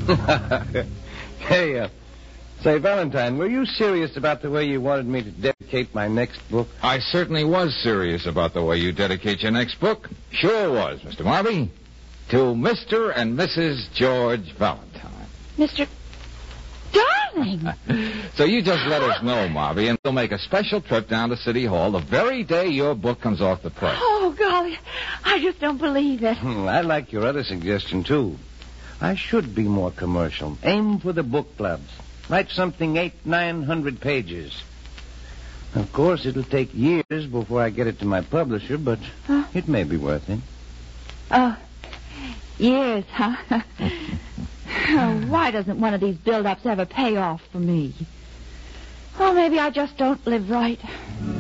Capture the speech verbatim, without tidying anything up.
Hey, uh, say, Valentine, were you serious about the way you wanted me to dedicate my next book? I certainly was serious about the way you dedicate your next book. Sure was, Mister Marby. To Mister and Missus George Valentine. Mister Darling! So you just let us know, Marby, and we'll make a special trip down to City Hall the very day your book comes off the press. Oh, golly, I just don't believe it. Hmm, I like your other suggestion, too. I should be more commercial. Aim for the book clubs. Write something eight, nine hundred pages. Of course, it'll take years before I get it to my publisher, but huh? It may be worth it. Oh, years, huh? Oh, why doesn't one of these build-ups ever pay off for me? Oh, maybe I just don't live right.